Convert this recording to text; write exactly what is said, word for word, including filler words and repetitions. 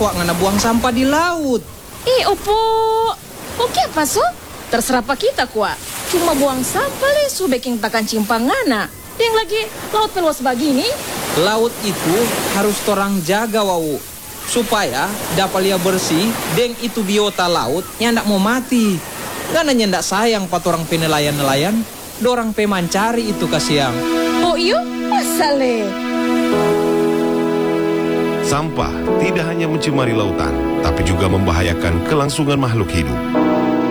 kok ngana buang sampah di laut. Eh, opo. Oke apa so? Terserah pak kita kuat. Cuma buang sampah le su baking takan cimpangana. Yang lagi laut peluas begini. Laut itu harus torang jaga wau. Supaya dapat lia bersih, deng itu biota laut yang ndak mau mati. Karena ndak sayang pat orang penelayan-nelayan, dorang pemancari itu kasiang. Oh iyo, masa le? Sampah tidak hanya mencemari lautan, tapi juga membahayakan kelangsungan makhluk hidup.